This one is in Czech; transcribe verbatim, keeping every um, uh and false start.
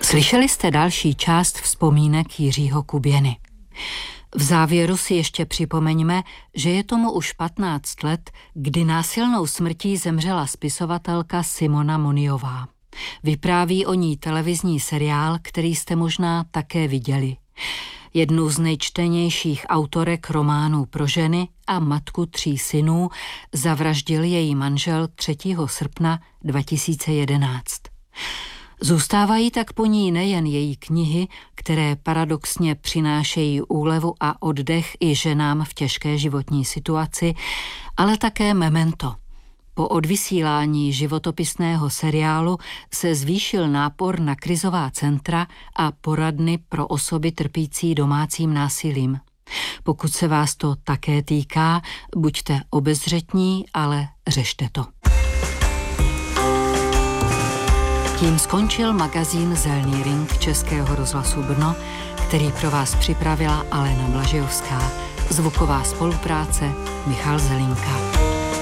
Slyšeli jste další část vzpomínek Jiřího Kuběny. V závěru si ještě připomeňme, že je tomu už patnáct let, kdy násilnou smrtí zemřela spisovatelka Simona Moniová. Vypráví o ní televizní seriál, který jste možná také viděli. Jednu z nejčtenějších autorek románů pro ženy a matku tří synů zavraždil její manžel třetího srpna dva tisíce jedenáct. Zůstávají tak po ní nejen její knihy, které paradoxně přinášejí úlevu a oddech i ženám v těžké životní situaci, ale také memento. Po odvysílání životopisného seriálu se zvýšil nápor na krizová centra a poradny pro osoby trpící domácím násilím. Pokud se vás to také týká, buďte obezřetní, ale řešte to. Tím skončil magazín Zelný ring Českého rozhlasu Brno, který pro vás připravila Alena Blažejovská. Zvuková spolupráce Michal Zelinka.